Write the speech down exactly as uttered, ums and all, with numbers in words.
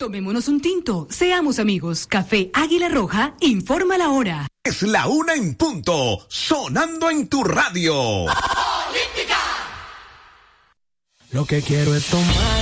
Tomémonos un tinto, seamos amigos. Café Águila Roja, informa la hora. Es la una en punto, sonando en tu radio. Olímpica. Lo que quiero es tomar